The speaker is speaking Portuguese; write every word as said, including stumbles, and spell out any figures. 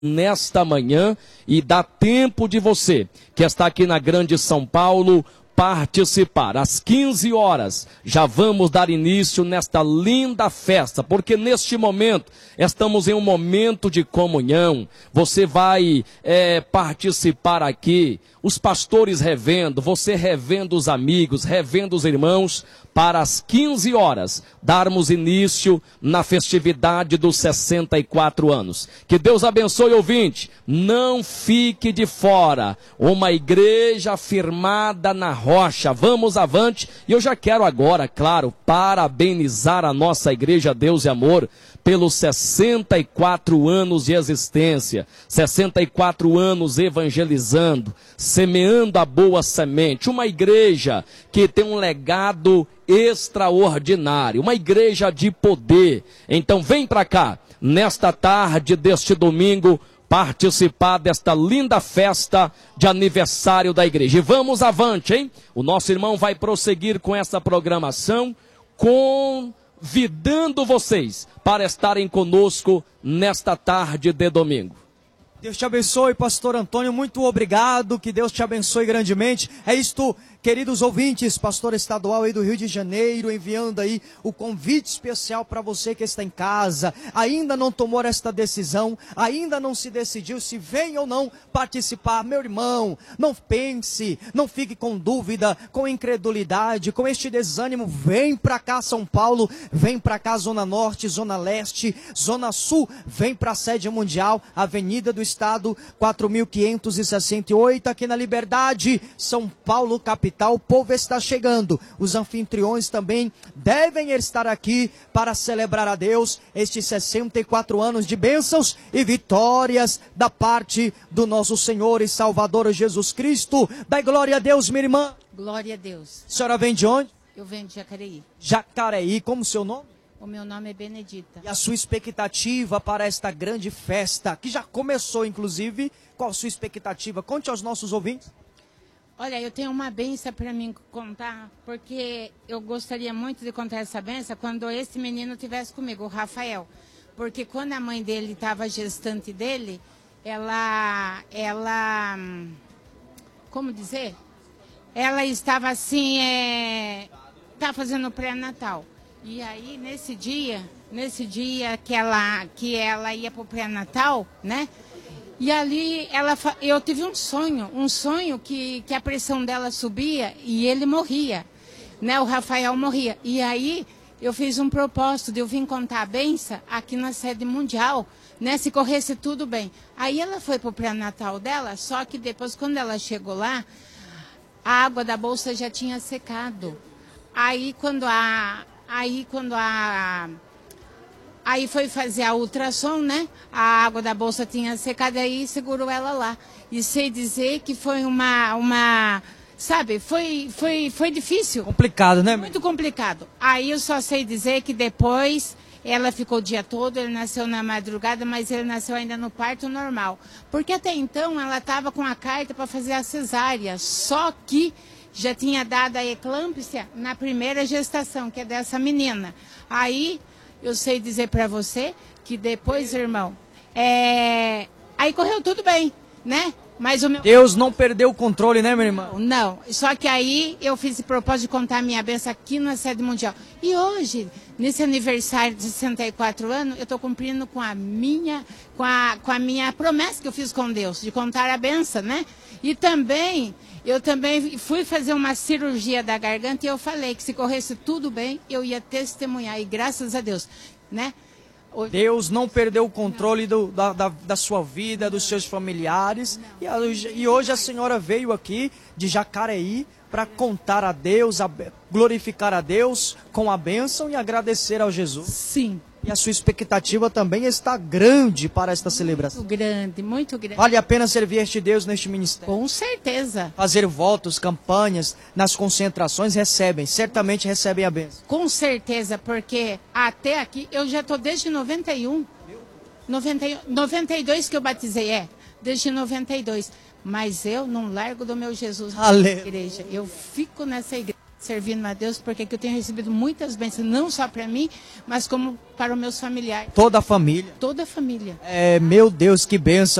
nesta manhã e dá tempo de você que está aqui na Grande São Paulo participar. Às quinze horas já vamos dar início nesta linda festa, porque neste momento estamos em um momento de comunhão. Você vai é, participar aqui, os pastores revendo, você revendo os amigos, revendo os irmãos, para as quinze horas darmos início na festividade dos sessenta e quatro anos. Que Deus abençoe, ouvinte, não fique de fora, uma igreja firmada na rocha. Vamos avante. E eu já quero agora, claro, parabenizar a nossa igreja Deus e Amor pelos sessenta e quatro anos de existência, sessenta e quatro anos evangelizando, semeando a boa semente, uma igreja que tem um legado extraordinário, uma igreja de poder. Então vem para cá, nesta tarde deste domingo, participar desta linda festa de aniversário da igreja. E vamos avante, hein? O nosso irmão vai prosseguir com essa programação, convidando vocês para estarem conosco nesta tarde de domingo. Deus te abençoe, pastor Antônio, muito obrigado, que Deus te abençoe grandemente. É isto, queridos ouvintes, pastor estadual aí do Rio de Janeiro, enviando aí o convite especial para você que está em casa, ainda não tomou esta decisão, ainda não se decidiu se vem ou não participar. Meu irmão, não pense, não fique com dúvida, com incredulidade, com este desânimo. Vem para cá, São Paulo, vem para cá, Zona Norte, Zona Leste, Zona Sul, vem para a sede mundial, Avenida do Estado, quatro mil quinhentos e sessenta e oito, aqui na Liberdade, São Paulo, capital. O povo está chegando, os anfitriões também devem estar aqui para celebrar a Deus estes sessenta e quatro anos de bênçãos e vitórias da parte do nosso Senhor e Salvador Jesus Cristo. Dai glória a Deus, minha irmã. Glória a Deus. A senhora vem de onde? Eu venho de Jacareí. Jacareí, como o seu nome? O meu nome é Benedita. E a sua expectativa para esta grande festa, que já começou inclusive, qual a sua expectativa? Conte aos nossos ouvintes. Olha, eu tenho uma benção para mim contar, porque eu gostaria muito de contar essa benção quando esse menino estivesse comigo, o Rafael. Porque quando a mãe dele estava gestante dele, ela, ela, como dizer? Ela estava assim, é, tá fazendo pré-natal. E aí, nesse dia, nesse dia que ela, que ela ia para o pré-natal, né? E ali, ela, eu tive um sonho, um sonho que, que a pressão dela subia e ele morria, né? O Rafael morria. E aí, eu fiz um propósito de eu vir contar a benção aqui na sede mundial, né? Se corresse tudo bem. Aí ela foi para o pré-natal dela, só que depois, quando ela chegou lá, a água da bolsa já tinha secado. Aí, quando a... Aí, quando a... Aí foi fazer a ultrassom, né? A água da bolsa tinha secado, aí segurou ela lá. E sei dizer que foi uma... uma sabe, foi, foi, foi difícil. Complicado, né? Muito complicado. Aí eu só sei dizer que depois ela ficou o dia todo, ele nasceu na madrugada, mas ele nasceu ainda no parto normal. Porque até então ela estava com a carta para fazer a cesárea, só que já tinha dado a eclâmpsia na primeira gestação, que é dessa menina. Aí, eu sei dizer para você que depois, irmão, é... aí correu tudo bem, né? Mas o meu... Deus não perdeu o controle, né, minha irmã? Não, só que aí eu fiz esse propósito de contar a minha bênção aqui na sede mundial. E hoje, nesse aniversário de sessenta e quatro anos, eu estou cumprindo com a minha, com a, com a minha promessa que eu fiz com Deus, de contar a bênção, né? E também, eu também fui fazer uma cirurgia da garganta e eu falei que se corresse tudo bem, eu ia testemunhar. E graças a Deus, né? Hoje... Deus não perdeu o controle do, da, da, da sua vida, dos seus familiares. E, a, e hoje a senhora veio aqui de Jacareí para contar a Deus, a, glorificar a Deus com a bênção e agradecer ao Jesus. Sim. E a sua expectativa também está grande para esta celebração. Muito grande, muito grande. Vale a pena servir este Deus neste ministério? Com certeza. Fazer votos, campanhas, nas concentrações, recebem, certamente recebem a bênção. Com certeza, porque até aqui, eu já estou desde noventa e um, noventa, noventa e dois que eu batizei, é, desde noventa e dois. Mas eu não largo do meu Jesus na igreja, eu fico nessa igreja. servindo a Deus, porque que eu tenho recebido muitas bênçãos, não só para mim, mas como para os meus familiares. Toda a família. Toda a família. É, meu Deus, que bênção.